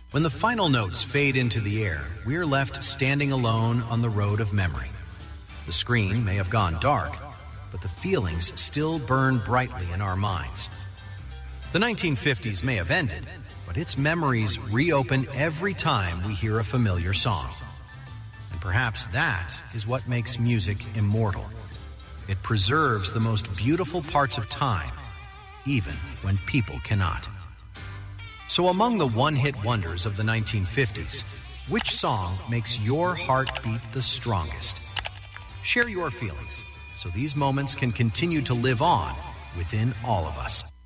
When the final notes fade into the air, we're left standing alone on the road of memory. The screen may have gone dark, but the feelings still burn brightly in our minds. The 1950s may have ended, but its memories reopen every time we hear a familiar song. And perhaps that is what makes music immortal. It preserves the most beautiful parts of time, even when people cannot. So among the one-hit wonders of the 1950s, which song makes your heart beat the strongest? Share your feelings so these moments can continue to live on within all of us.